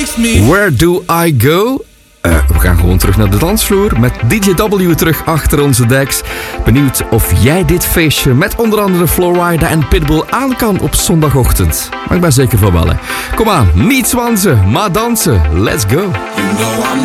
Where Do I Go? We gaan gewoon terug naar de dansvloer met DJ W terug achter onze decks. Benieuwd of jij dit feestje met onder andere Florida en Pitbull aan kan op zondagochtend. Maar ik ben zeker van wel, hè. Kom aan, niet zwansen, maar dansen. Let's go.